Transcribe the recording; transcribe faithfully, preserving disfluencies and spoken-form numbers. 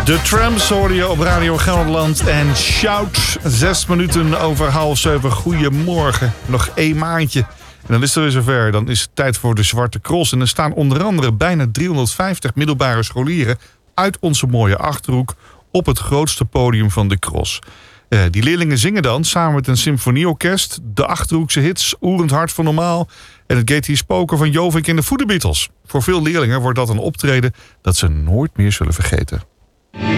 De Tramps hoorde je op Radio Gelderland en Shout. Zes minuten over half zeven. Goedemorgen. Nog één maandje. En dan is het weer zover. Dan is het tijd voor de Zwarte Cross. En er staan onder andere bijna driehonderdvijftig middelbare scholieren uit onze mooie Achterhoek op het grootste podium van de cross. Uh, die leerlingen zingen dan samen met een symfonieorkest de Achterhoekse hits Oerend Hart van Normaal en het Gate Hier Spoken van Jovink en de Voederbeatles. Voor veel leerlingen wordt dat een optreden dat ze nooit meer zullen vergeten.